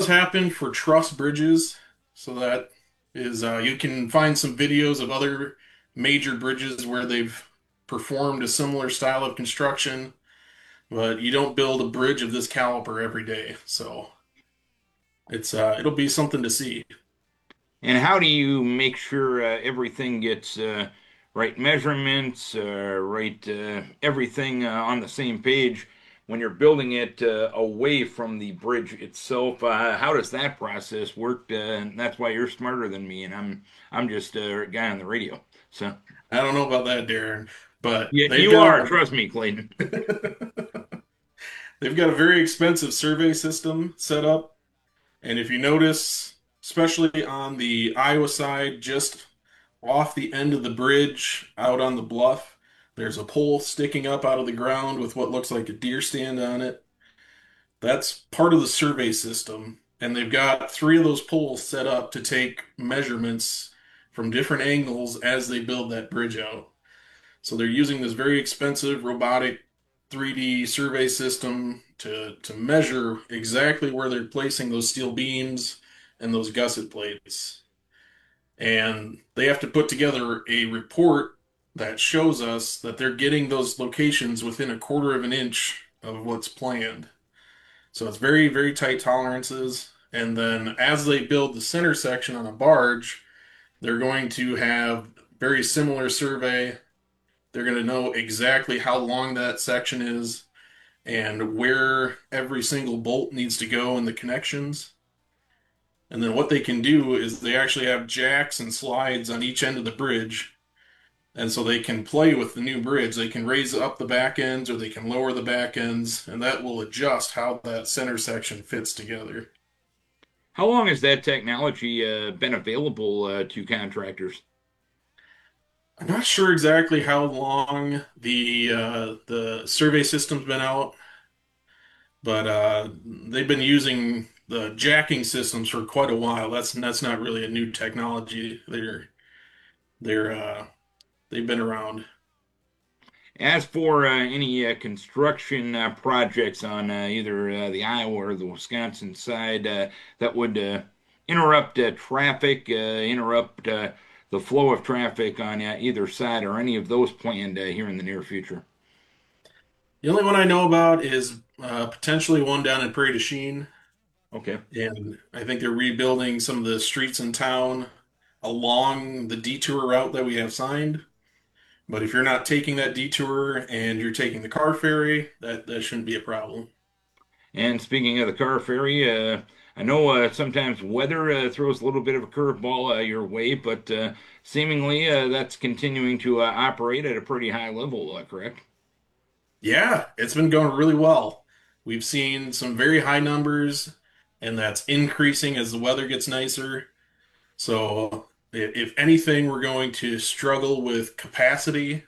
does happen for truss bridges, so that is you can find some videos of other major bridges where they've performed a similar style of construction, but you don't build a bridge of this caliber every day. So it'll be something to see. And how do you make sure everything gets right measurements, right everything on the same page when you're building it away from the bridge itself? How does that process work? And that's why you're smarter than me, and I'm just a guy on the radio. So I don't know about that, Darren, but yeah, they've you got are. Trust me, Clayton. they've got a very expensive survey system set up. And if you notice, especially on the Iowa side, just off the end of the bridge out on the bluff, there's a pole sticking up out of the ground with what looks like a deer stand on it. That's part of the survey system. And they've got three of those poles set up to take measurements from different angles as they build that bridge out. So they're using this very expensive robotic 3D survey system to measure exactly where they're placing those steel beams and those gusset plates. And they have to put together a report that shows us that they're getting those locations within a quarter of an inch of what's planned. So it's very, very tight tolerances. And then as they build the center section on a barge, they're going to have very similar survey. They're going to know exactly how long that section is and where every single bolt needs to go in the connections. And then what they can do is they actually have jacks and slides on each end of the bridge. And so they can play with the new bridge. They can raise up the back ends or they can lower the back ends, and that will adjust how that center section fits together. How long has that technology been available to contractors? I'm not sure exactly how long the survey system's been out, but they've been using the jacking systems for quite a while. That's not really a new technology. They're they've been around. As for any construction projects on either the Iowa or the Wisconsin side that would interrupt traffic, interrupt the flow of traffic on either side, or any of those planned here in the near future? The only one I know about is potentially one down in Prairie du Chien, Okay. and I think they're rebuilding some of the streets in town along the detour route that we have signed. But if you're not taking that detour and you're taking the car ferry, that shouldn't be a problem. And speaking of the car ferry, I know sometimes weather throws a little bit of a curveball your way, but seemingly that's continuing to operate at a pretty high level, correct? Yeah, it's been going really well. We've seen some very high numbers, and that's increasing as the weather gets nicer. So, if anything, we're going to struggle with capacity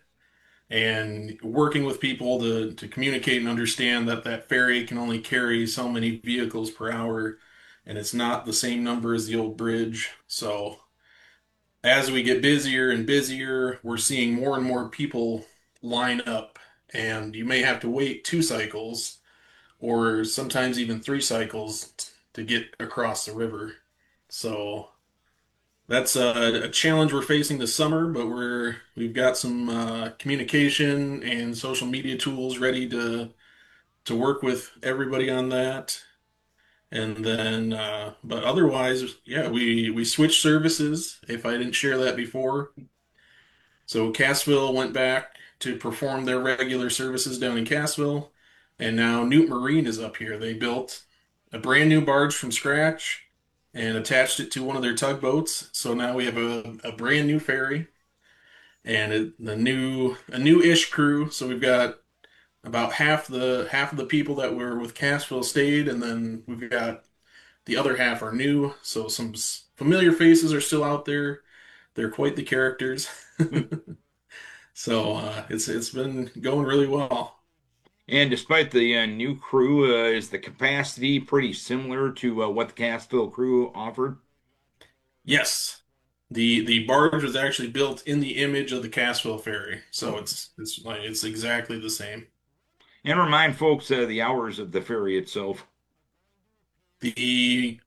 and working with people to communicate and understand that that ferry can only carry so many vehicles per hour, and it's not the same number as the old bridge. So, as we get busier and busier, we're seeing more and more people line up, and you may have to wait 2 cycles or sometimes even 3 cycles to get across the river. So that's a challenge we're facing this summer, but we've got some communication and social media tools ready to work with everybody on that. And then, but otherwise, yeah, we switched services. If I didn't share that before, so Cassville went back to perform their regular services down in Cassville, and now Newt Marine is up here. They built a brand new barge from scratch and attached it to one of their tugboats. So now we have a brand new ferry and a new-ish crew. So we've got about half of the people that were with Cassville stayed, and then we've got the other half are new. So some familiar faces are still out there. They're quite the characters. So it's been going really well. And despite the new crew, is the capacity pretty similar to what the Cassville crew offered? Yes, the barge was actually built in the image of the Cassville Ferry, so Oh. it's exactly the same. And remind folks the hours of the ferry itself. The